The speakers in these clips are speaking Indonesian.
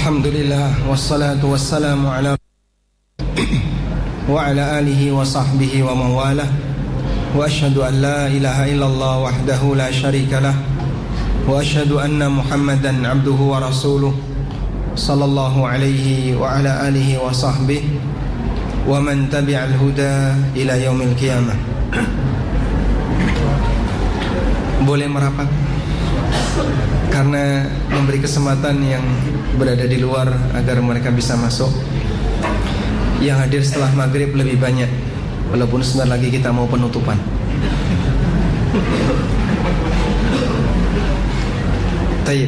Alhamdulillah wassalatu wassalamu ala wa ala alihi wa sahbihi wa mawalah wa ashhadu an la ilaha illallah wahdahu la syarika lah wa ashhadu anna Muhammadan abduhu wa rasuluh sallallahu alaihi wa ala alihi wa sahbihi wa man tabi'al huda ila yaumil qiyamah. Boleh merapat karena memberi kesempatan yang berada di luar agar mereka bisa masuk. Yang hadir setelah maghrib lebih banyak, walaupun sebentar lagi kita mau penutupan. Tayyib.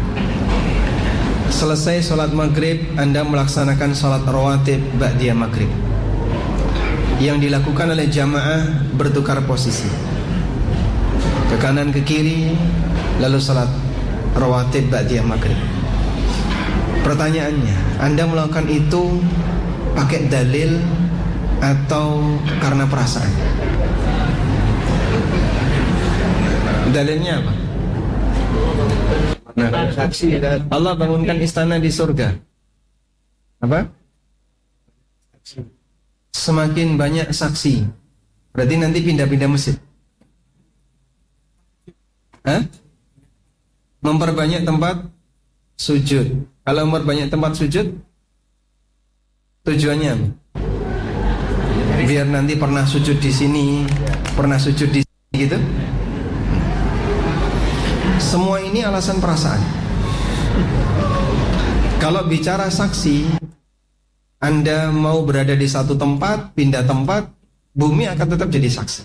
Selesai sholat maghrib, Anda melaksanakan sholat rawatib ba'diyah maghrib. Yang dilakukan oleh jamaah bertukar posisi, ke kanan ke kiri, lalu sholat rawatib ba'diyah maghrib. Pertanyaannya, Anda melakukan itu pakai dalil atau karena perasaan? Dalilnya apa? Nah, saksi Allah bangunkan istana di surga. Apa? Semakin banyak saksi, berarti nanti pindah-pindah masjid. Hah? Memperbanyak tempat sujud. Kalau memperbanyak tempat sujud, tujuannya apa? Biar nanti pernah sujud di sini, pernah sujud di sini gitu. Semua ini alasan perasaan. Kalau bicara saksi, Anda mau berada di satu tempat, pindah tempat, bumi akan tetap jadi saksi.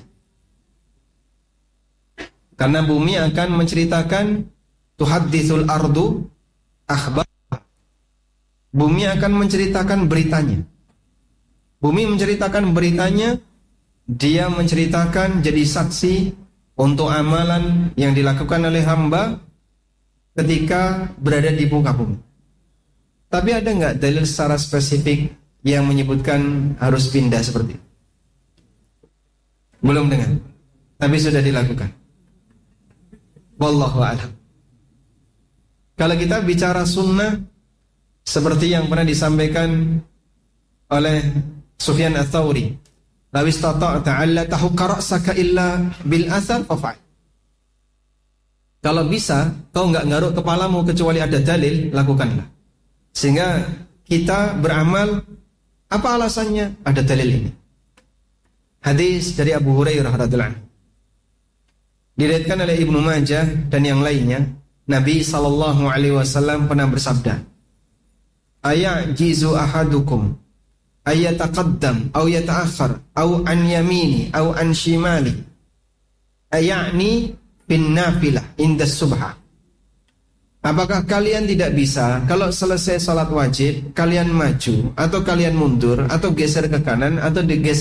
Karena bumi akan menceritakan tuhadditsul ardu akhbar. Bumi akan menceritakan beritanya. Bumi menceritakan beritanya, dia menceritakan jadi saksi untuk amalan yang dilakukan oleh hamba ketika berada di muka bumi. Tapi ada nggak dalil secara spesifik yang menyebutkan harus pindah seperti itu? Belum dengar, tapi sudah dilakukan. Wallahu a'lam. Kalau kita bicara sunnah, seperti yang pernah disampaikan oleh Sufyan Ats-Tsauri, "La istata'ta alla tahukka ra'saka illa bil athar fa'al." Kalau bisa kau enggak ngaruk kepalamu kecuali ada dalil, lakukanlah. Sehingga kita beramal, apa alasannya? Ada dalil ini. Hadis dari Abu Hurairah radhiyallahu anhu, diriwayatkan oleh Ibnu Majah dan yang lainnya, Nabi sallallahu alaihi wasallam pernah bersabda, "Ayajizu ahadukum ayataqaddam aw yata'akhkhar aw an yamini aw an shimali ayani bin nafilah inda subha." Apakah kalian tidak bisa kalau selesai salat wajib kalian maju atau kalian mundur atau geser ke kanan atau digeser